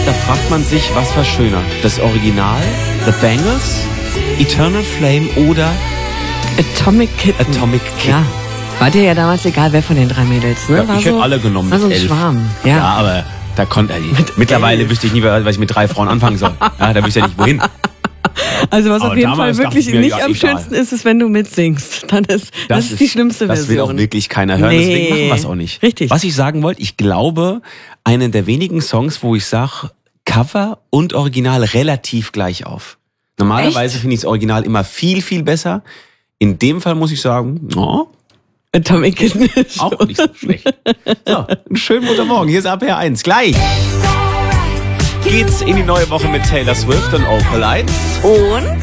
da fragt man sich, was war schöner? Das Original, The Bangles, Eternal Flame oder Atomic Kitten. Ja. War dir ja damals egal, wer von den 3 Mädels, ne? Ja, ich hätte alle genommen mit mit 11. Schwarm. Ja, aber da konnte er nicht. Mittlerweile wüsste ich nie, was ich mit 3 Frauen anfangen soll. Ja, da wüsste ich ja nicht, wohin. Also was aber auf jeden Fall wirklich nicht am schönsten ist, wenn du mitsingst. Dann ist das ist die schlimmste Version. Das will auch wirklich keiner hören, deswegen machen wir es auch nicht. Richtig. Was ich sagen wollte, ich glaube, einen der wenigen Songs, wo ich sage, Cover und Original relativ gleich auf. Normalerweise finde ich das Original immer viel, viel besser. In dem Fall muss ich sagen, Atomic Kitten ist auch nicht so schlecht. So, einen schönen guten Morgen. Hier ist APR 1. Gleich geht's in die neue Woche mit Taylor Swift und Opalite. Und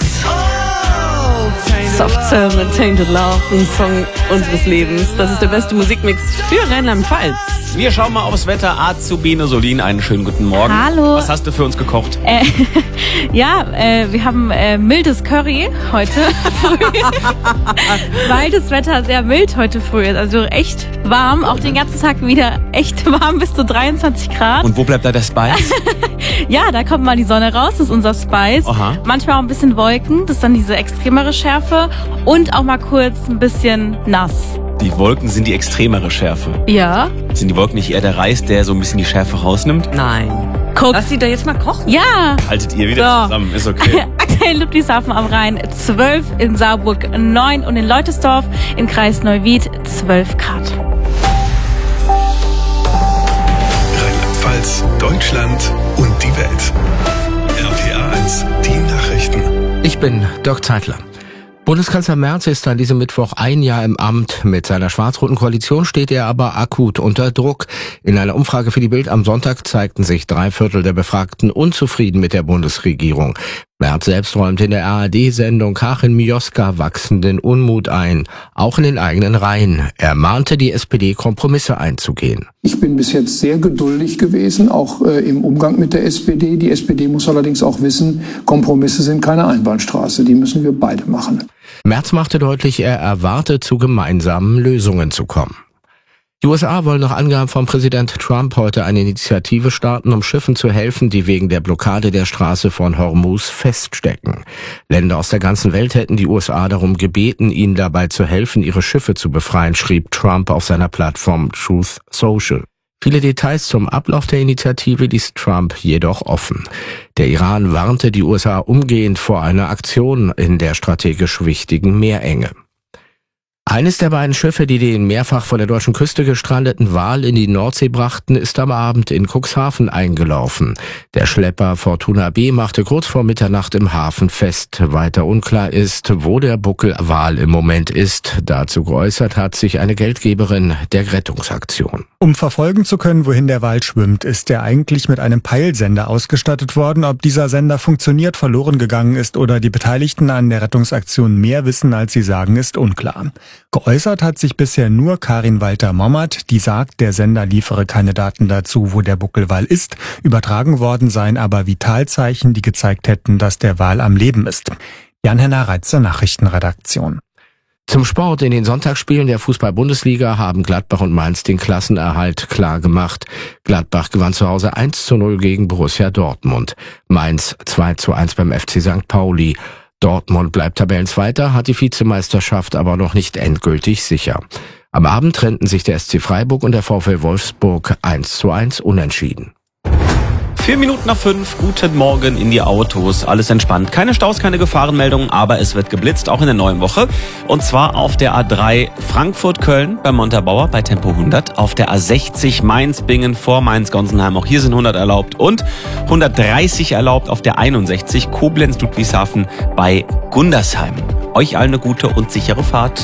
Soft Serve and Tainted Love, ein Song unseres Lebens. Das ist der beste Musikmix für Rheinland-Pfalz. Wir schauen mal aufs Wetter. Azubine Solin, einen schönen guten Morgen. Hallo. Was hast du für uns gekocht? Wir haben mildes Curry heute früh, weil das Wetter sehr mild heute früh ist. Also echt warm, auch den ganzen Tag wieder echt warm, bis zu 23 Grad. Und wo bleibt da der Spice? Ja, da kommt mal die Sonne raus, das ist unser Spice. Aha. Manchmal auch ein bisschen Wolken, das ist dann diese extremere Schärfe. Und auch mal kurz ein bisschen nass. Die Wolken sind die extremere Schärfe. Ja. Sind die Wolken nicht eher der Reis, der so ein bisschen die Schärfe rausnimmt? Nein. Guck. Lass sie da jetzt mal kochen. Ja. Haltet ihr wieder zusammen, ist okay. Aktuell Ludwigshafen am Rhein 12, in Saarburg 9 und in Leutesdorf im Kreis Neuwied 12 Grad. Rheinland-Pfalz, Deutschland und die Welt. RPR 1, die Nachrichten. Ich bin Dirk Zeitler. Bundeskanzler Merz ist an diesem Mittwoch 1 Jahr im Amt. Mit seiner schwarz-roten Koalition steht er aber akut unter Druck. In einer Umfrage für die Bild am Sonntag zeigten sich 3/4 der Befragten unzufrieden mit der Bundesregierung. Merz selbst räumt in der ARD-Sendung Karin Mioska wachsenden Unmut ein, auch in den eigenen Reihen. Er mahnte die SPD, Kompromisse einzugehen. Ich bin bis jetzt sehr geduldig gewesen, auch im Umgang mit der SPD. Die SPD muss allerdings auch wissen, Kompromisse sind keine Einbahnstraße, die müssen wir beide machen. Merz machte deutlich, er erwarte, zu gemeinsamen Lösungen zu kommen. Die USA wollen nach Angaben von Präsident Trump heute eine Initiative starten, um Schiffen zu helfen, die wegen der Blockade der Straße von Hormuz feststecken. Länder aus der ganzen Welt hätten die USA darum gebeten, ihnen dabei zu helfen, ihre Schiffe zu befreien, schrieb Trump auf seiner Plattform Truth Social. Viele Details zum Ablauf der Initiative ließ Trump jedoch offen. Der Iran warnte die USA umgehend vor einer Aktion in der strategisch wichtigen Meerenge. Eines der beiden Schiffe, die den mehrfach vor der deutschen Küste gestrandeten Wal in die Nordsee brachten, ist am Abend in Cuxhaven eingelaufen. Der Schlepper Fortuna B machte kurz vor Mitternacht im Hafen fest. Weiter unklar ist, wo der Buckelwal im Moment ist. Dazu geäußert hat sich eine Geldgeberin der Rettungsaktion. Um verfolgen zu können, wohin der Wal schwimmt, ist er eigentlich mit einem Peilsender ausgestattet worden. Ob dieser Sender funktioniert, verloren gegangen ist oder die Beteiligten an der Rettungsaktion mehr wissen, als sie sagen, ist unklar. Geäußert hat sich bisher nur Karin Walter-Mommert, die sagt, der Sender liefere keine Daten dazu, wo der Buckelwal ist. Übertragen worden seien aber Vitalzeichen, die gezeigt hätten, dass der Wal am Leben ist. Jan-Henner Reitzer, Nachrichtenredaktion. Zum Sport. In den Sonntagsspielen der Fußball-Bundesliga haben Gladbach und Mainz den Klassenerhalt klar gemacht. Gladbach gewann zu Hause 1:0 gegen Borussia Dortmund. Mainz 2:1 beim FC St. Pauli. Dortmund bleibt Tabellenzweiter, hat die Vizemeisterschaft aber noch nicht endgültig sicher. Am Abend trennten sich der SC Freiburg und der VfL Wolfsburg 1:1 unentschieden. 5:04, guten Morgen in die Autos, alles entspannt. Keine Staus, keine Gefahrenmeldungen, aber es wird geblitzt, auch in der neuen Woche. Und zwar auf der A3 Frankfurt-Köln bei Montabaur bei Tempo 100, auf der A60 Mainz-Bingen vor Mainz-Gonsenheim, auch hier sind 100 erlaubt und 130 erlaubt auf der 61 Koblenz-Ludwigshafen bei Gundersheim. Euch allen eine gute und sichere Fahrt.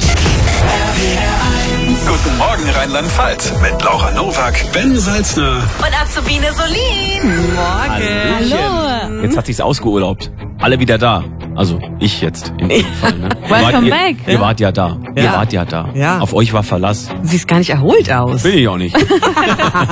Guten Morgen Rheinland-Pfalz mit Laura Nowak, Ben Salzner Und Azubine Solin. Hallöchen. Hallo. Jetzt hat sich's ausgeurlaubt. Alle wieder da. Also ich jetzt in dem Fall. Ne? Welcome back. Ihr wart ja da. Ihr Ja. wart ja da. Ja. Auf euch war Verlass. Siehst gar nicht erholt aus. Bin ich auch nicht.